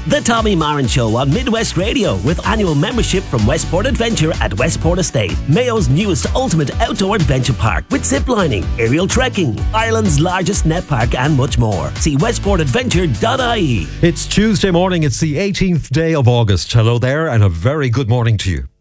The Tommy Marin Show on Midwest Radio with annual membership from Westport Adventure at Westport Estate, Mayo's newest ultimate outdoor adventure park with ziplining, aerial trekking, Ireland's largest net park and much more. See westportadventure.ie. It's Tuesday morning, it's the 18th day of August. Hello there and a very good morning to you.